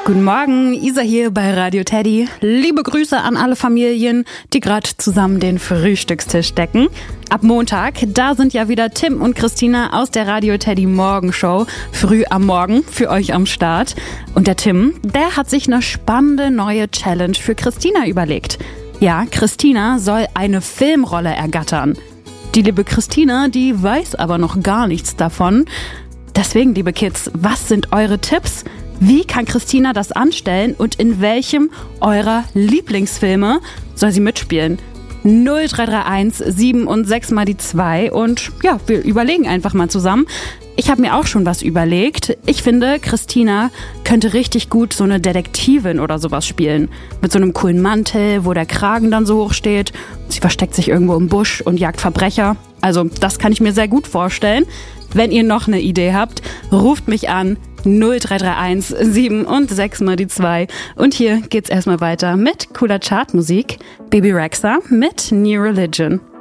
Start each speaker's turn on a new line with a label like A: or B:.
A: Guten Morgen, Isa hier bei Radio Teddy. Liebe Grüße an alle Familien, die gerade zusammen den Frühstückstisch decken. Ab Montag, da sind ja wieder Tim und Christina aus der Radio Teddy Morgenshow früh am Morgen für euch am Start. Und der Tim, der hat sich eine spannende neue Challenge für Christina überlegt. Ja, Christina soll eine Filmrolle ergattern. Die liebe Christina, die weiß aber noch gar nichts davon. Deswegen, liebe Kids, was sind eure Tipps? Wie kann Christina das anstellen und in welchem eurer Lieblingsfilme soll sie mitspielen? 0331 7 und 6 mal die 2 und ja, wir überlegen einfach mal zusammen. Ich habe mir auch schon was überlegt. Ich finde, Christina könnte richtig gut so eine Detektivin oder sowas spielen. Mit so einem coolen Mantel, wo der Kragen dann so hoch steht. Sie versteckt sich irgendwo im Busch und jagt Verbrecher. Also das kann ich mir sehr gut vorstellen. Wenn ihr noch eine Idee habt, ruft mich an 0331 7 und 6 mal die 2. Und hier geht's erstmal weiter mit cooler Chartmusik. Baby Rexha mit New Religion.